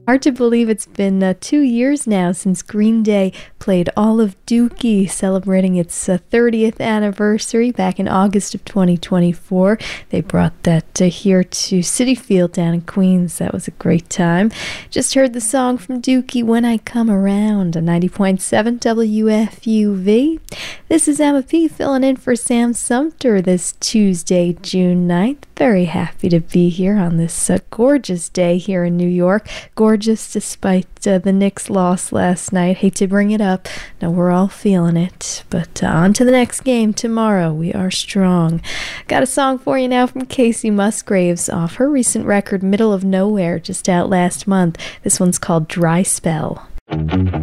Hard to believe it's been 2 years now since Green Day played all of Dookie, celebrating its 30th anniversary back in August of 2024. They brought that here to Citi Field down in Queens. That was a great time. Just heard the song from Dookie, When I Come Around, on 90.7 WFUV. This is Emma P. filling in for Sam Sumter this Tuesday, June 9th. Very happy to be here on this gorgeous day here in New York. Gorgeous despite the Knicks loss last night. Hate to bring it up. No, we're all feeling it. But on to the next game tomorrow. We are strong. Got a song for you now from Casey Musgraves off her recent record, Middle of Nowhere, just out last month. This one's called Dry Spell.